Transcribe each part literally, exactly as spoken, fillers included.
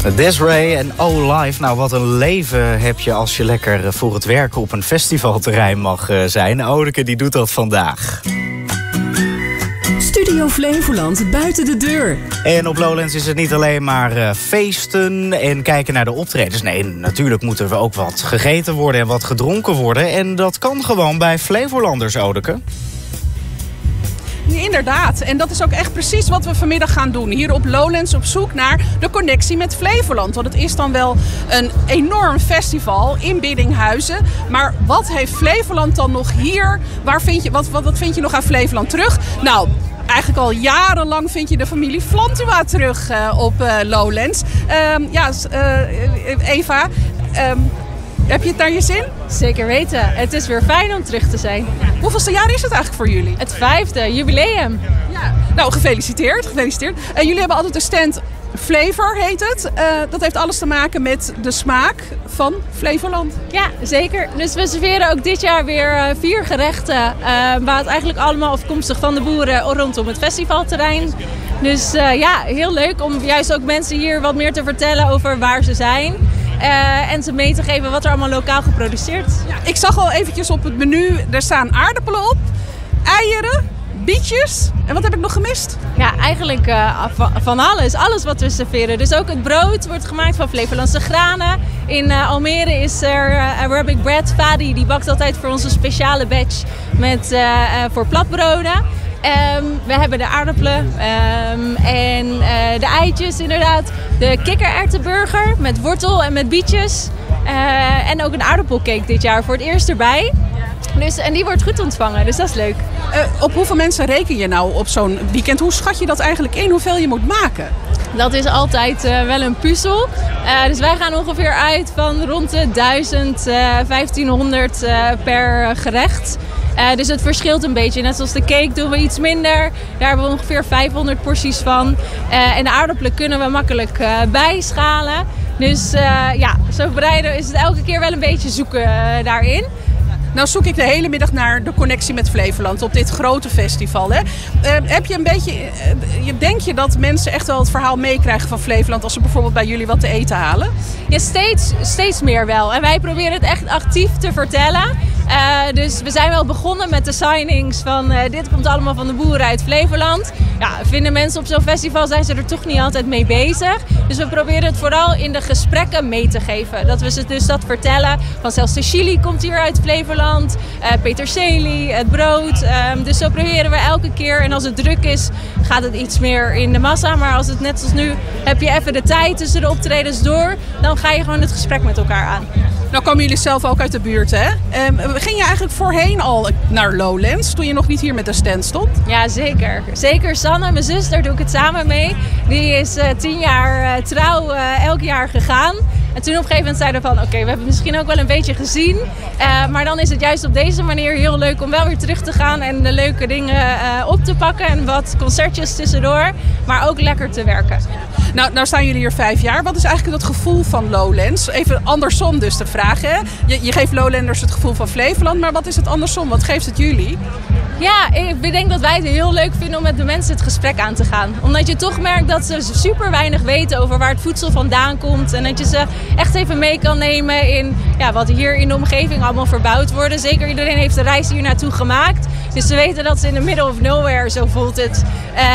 Desiree en Oh Life. Nou, wat een leven heb je als je lekker voor het werken op een festivalterrein mag zijn. Odeke die doet dat vandaag. Studio Flevoland buiten de deur. En op Lowlands is het niet alleen maar uh, feesten en kijken naar de optredens. Nee, natuurlijk moeten er ook wat gegeten worden en wat gedronken worden. En dat kan gewoon bij Flevolanders, Odeke. Ja, inderdaad, en dat is ook echt precies wat we vanmiddag gaan doen. Hier op Lowlands op zoek naar de connectie met Flevoland. Want het is dan wel een enorm festival in Biddinghuizen. Maar wat heeft Flevoland dan nog hier? Waar vind je, wat, wat, wat vind je nog aan Flevoland terug? Nou, eigenlijk al jarenlang vind je de familie Flantua terug uh, op uh, Lowlands. Uh, ja, uh, Eva... Um, Heb je het naar je zin? Zeker weten. Het is weer fijn om terug te zijn. Hoeveelste jaar is het eigenlijk voor jullie? Het vijfde, jubileum. Ja. Nou, gefeliciteerd. gefeliciteerd. Uh, jullie hebben altijd een stand Flavor, heet het. Uh, dat heeft alles te maken met de smaak van Flevoland. Ja, zeker. Dus we serveren ook dit jaar weer uh, vier gerechten. Uh, waar het eigenlijk allemaal afkomstig van de boeren rondom het festivalterrein. Dus uh, ja, heel leuk om juist ook mensen hier wat meer te vertellen over waar ze zijn. Uh, en ze mee te geven wat er allemaal lokaal geproduceerd is. Ja, ik zag al eventjes op het menu, er staan aardappelen op, eieren, bietjes. En wat heb ik nog gemist? Ja, eigenlijk uh, van alles. Alles wat we serveren. Dus ook het brood wordt gemaakt van Flevolandse granen. In uh, Almere is er uh, Arabic bread. Fadi die bakt altijd voor onze speciale batch met, uh, uh, voor platbroden. Um, we hebben de aardappelen um, en uh, de eitjes inderdaad. De kikkererwtenburger met wortel en met bietjes. Uh, en ook een aardappelcake dit jaar voor het eerst erbij. Dus, en die wordt goed ontvangen, dus dat is leuk. Uh, op hoeveel mensen reken je nou op zo'n weekend? Hoe schat je dat eigenlijk in, hoeveel je moet maken? Dat is altijd uh, wel een puzzel. Uh, dus wij gaan ongeveer uit van rond de duizend, uh, vijftienhonderd uh, per gerecht. Uh, dus het verschilt een beetje. Net zoals de cake doen we iets minder. Daar hebben we ongeveer vijfhonderd porties van. Uh, en de aardappelen kunnen we makkelijk uh, bijschalen. Dus uh, ja, zo bereiden is het elke keer wel een beetje zoeken uh, daarin. Nou zoek ik de hele middag naar de connectie met Flevoland op dit grote festival. Hè? Uh, heb je een beetje, uh, denk je dat mensen echt wel het verhaal meekrijgen van Flevoland als ze bijvoorbeeld bij jullie wat te eten halen? Ja, steeds, steeds meer wel. En wij proberen het echt actief te vertellen. Uh, dus we zijn wel begonnen met de signings van uh, dit komt allemaal van de boeren uit Flevoland. Ja, vinden mensen op zo'n festival zijn ze er toch niet altijd mee bezig. Dus we proberen het vooral in de gesprekken mee te geven. Dat we ze dus dat vertellen. Van zelfs de chili komt hier uit Flevoland. Uh, peterselie, het brood. Um, dus zo proberen we elke keer. En als het druk is, gaat het iets meer in de massa. Maar als het net zoals nu, heb je even de tijd tussen de optredens door. Dan ga je gewoon het gesprek met elkaar aan. Nou komen jullie zelf ook uit de buurt, hè? Um, ging je eigenlijk voorheen al naar Lowlands, toen je nog niet hier met de stand stond? Ja, zeker. Zeker Sanne, mijn zus, daar doe ik het samen mee. Die is uh, tien jaar uh, trouw uh, elk jaar gegaan. En toen op een gegeven moment zeiden we van, oké, okay, we hebben het misschien ook wel een beetje gezien. Uh, maar dan is het juist op deze manier heel leuk om wel weer terug te gaan en de leuke dingen uh, op te pakken. En wat concertjes tussendoor, maar ook lekker te werken. Nou, nou staan jullie hier vijf jaar. Wat is eigenlijk het gevoel van Lowlands? Even andersom dus de vraag, hè? Je, je geeft Lowlanders het gevoel van Flevoland, maar wat is het andersom? Wat geeft het jullie? Ja, ik denk dat wij het heel leuk vinden om met de mensen het gesprek aan te gaan. Omdat je toch merkt dat ze super weinig weten over waar het voedsel vandaan komt. En dat je ze echt even mee kan nemen in ja, wat hier in de omgeving allemaal verbouwd wordt. Zeker iedereen heeft de reis hier naartoe gemaakt. Dus ze weten dat ze in the middle of nowhere, zo voelt het,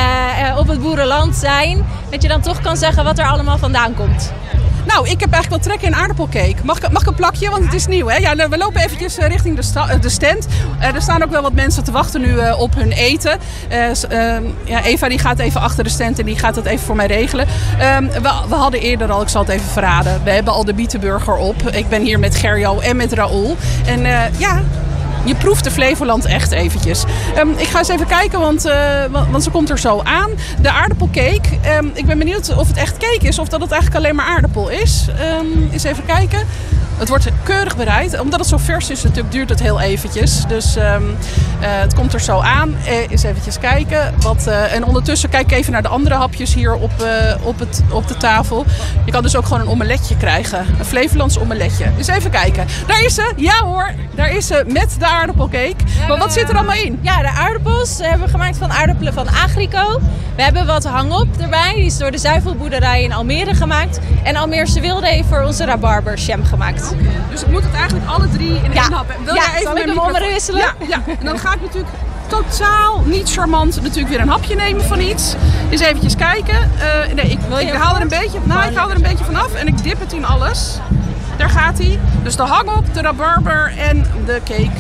uh, op het boerenland zijn. Dat je dan toch kan zeggen wat er allemaal vandaan komt. Nou, ik heb eigenlijk wel trek in aardappelcake. Mag ik, mag ik een plakje? Want het is nieuw, hè? Ja, we lopen eventjes richting de, sta- de stand. Uh, er staan ook wel wat mensen te wachten nu uh, op hun eten. Uh, uh, ja, Eva die gaat even achter de stand en die gaat het even voor mij regelen. Uh, we, we hadden eerder al, ik zal het even verraden, we hebben al de bietenburger op. Ik ben hier met Gerjo en met Raoul. En uh, ja... Je proeft de Flevoland echt eventjes. Um, ik ga eens even kijken, want, uh, want, want ze komt er zo aan. De aardappelcake. Um, ik ben benieuwd of het echt cake is of dat het eigenlijk alleen maar aardappel is. Um, eens even kijken. Het wordt keurig bereid. Omdat het zo vers is natuurlijk, duurt het heel eventjes. Dus um, uh, het komt er zo aan. Uh, eens eventjes kijken. Wat, uh, en ondertussen kijk ik even naar de andere hapjes hier op, uh, op, het, op de tafel. Je kan dus ook gewoon een omeletje krijgen. Een Flevolands omeletje. Dus even kijken. Daar is ze. Ja hoor. Daar is ze met de aardappelcake. Ja, maar wat uh, zit er allemaal in? Ja, de aardappels hebben we gemaakt van aardappelen van Agrico. We hebben wat hangop erbij. Die is door de zuivelboerderij in Almere gemaakt. En Almeerse Wilde heeft voor onze rabarberjam gemaakt. Okay. Dus ik moet het eigenlijk alle drie in ja. één hap hebben. Wil ja, jij even zal ik mijn hem microfoon... omwisselen? Ja, ja, en dan ga ik natuurlijk totaal niet charmant natuurlijk weer een hapje nemen van iets. Eens eventjes kijken. Uh, nee, ik, ik haal er een beetje, nou, ik haal er een beetje vanaf en ik dip het in alles. Daar gaat hij. Dus de hangop, de rabarber en de cake.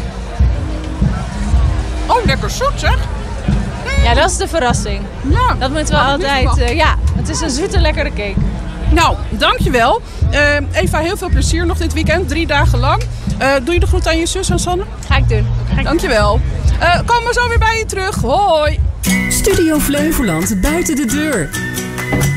Oh, lekker zoet zeg. Ja, dat is de verrassing. Ja, dat moeten we altijd. Uh, ja, het is een zoete, lekkere cake. Nou, dankjewel. Uh, Eva, heel veel plezier nog dit weekend, drie dagen lang. Uh, doe je de groet aan je zus en Sanne? Ga ik doen. Ga ik dankjewel. Uh, komen we zo weer bij je terug. Hoi. Studio Flevoland buiten de deur.